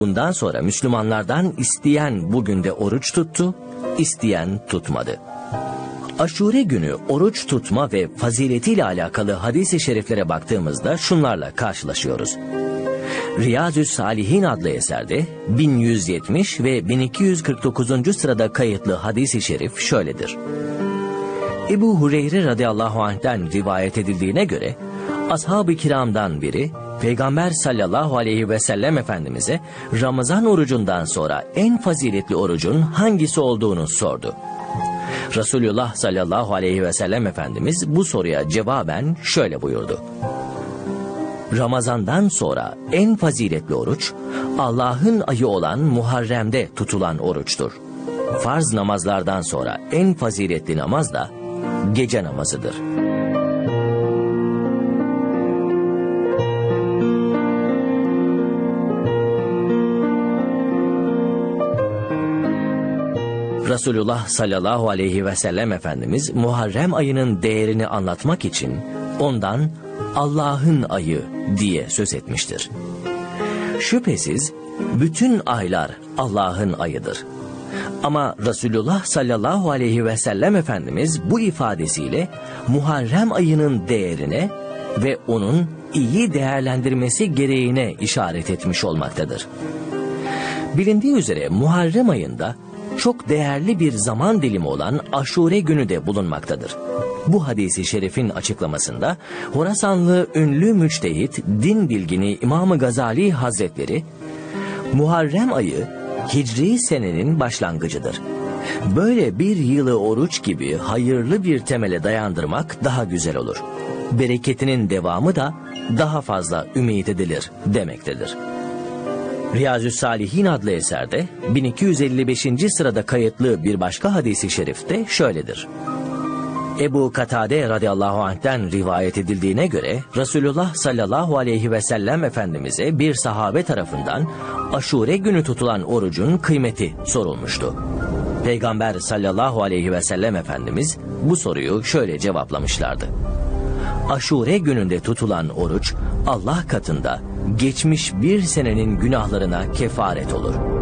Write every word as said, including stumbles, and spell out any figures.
Bundan sonra Müslümanlardan isteyen bugün de oruç tuttu, isteyen tutmadı. Aşure günü oruç tutma ve faziletiyle alakalı hadis-i şeriflere baktığımızda şunlarla karşılaşıyoruz. Riyazü's-Salihin adlı eserde bin yüz yetmiş ve bin iki yüz kırk dokuzuncu sırada kayıtlı hadis-i şerif şöyledir. Ebu Hureyre radıyallahu anh'ten rivayet edildiğine göre, ashab-ı kiramdan biri, Peygamber sallallahu aleyhi ve sellem Efendimiz'e Ramazan orucundan sonra en faziletli orucun hangisi olduğunu sordu. Resulullah sallallahu aleyhi ve sellem Efendimiz bu soruya cevaben şöyle buyurdu. Ramazandan sonra en faziletli oruç, Allah'ın ayı olan Muharrem'de tutulan oruçtur. Farz namazlardan sonra en faziletli namaz da gece namazıdır. Resulullah sallallahu aleyhi ve sellem Efendimiz Muharrem ayının değerini anlatmak için ondan Allah'ın ayı diye söz etmiştir. Şüphesiz bütün aylar Allah'ın ayıdır. Ama Resulullah sallallahu aleyhi ve sellem Efendimiz bu ifadesiyle Muharrem ayının değerine ve onun iyi değerlendirmesi gereğine işaret etmiş olmaktadır. Bilindiği üzere Muharrem ayında çok değerli bir zaman dilimi olan Aşure günü de bulunmaktadır. Bu hadisi şerifin açıklamasında Horasanlı ünlü müçtehit, din bilgini İmam-ı Gazali Hazretleri, Muharrem ayı Hicri senenin başlangıcıdır. Böyle bir yılı oruç gibi hayırlı bir temele dayandırmak daha güzel olur. Bereketinin devamı da daha fazla ümit edilir demektedir. Riyazü's-Salihin adlı eserde bin iki yüz elli beşinci sırada kayıtlı bir başka hadisi şerifte şöyledir. Ebu Katade radıyallahu anh'ten rivayet edildiğine göre Resulullah sallallahu aleyhi ve sellem Efendimiz'e bir sahabe tarafından Aşure günü tutulan orucun kıymeti sorulmuştu. Peygamber sallallahu aleyhi ve sellem Efendimiz bu soruyu şöyle cevaplamışlardı. Aşure gününde tutulan oruç Allah katında geçmiş bir senenin günahlarına kefaret olur.